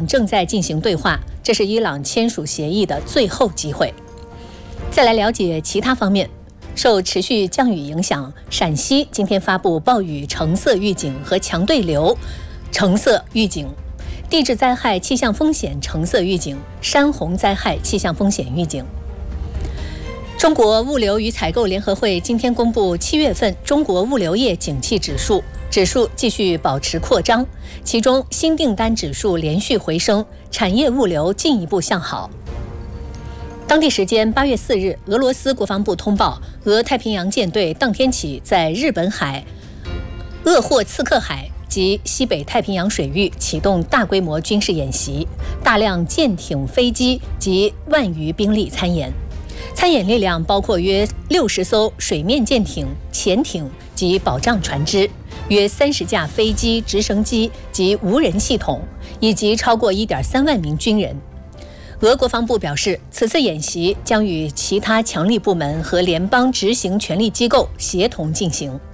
正在进行对话，这是伊朗签署协议的最后机会。再来了解其他方面。受持续降雨影响，陕西今天发布暴雨橙色预警和强对流橙色预警，地质灾害气象风险橙色预警，山洪灾害气象风险预警。中国物流与采购联合会今天公布7月份中国物流业景气指数继续保持扩张，其中新订单指数连续回升，产业物流进一步向好。当地时间8月4日，俄罗斯国防部通报，俄太平洋舰队当天起在日本海、鄂霍次克海及西北太平洋水域启动大规模军事演习，大量舰艇、飞机及万余兵力参演。参演力量包括约60艘水面舰艇、潜艇及保障船只，约30架飞机、直升机及无人系统，以及超过1.3万名军人。俄国防部表示，此次演习将与其他强力部门和联邦执行权力机构协同进行。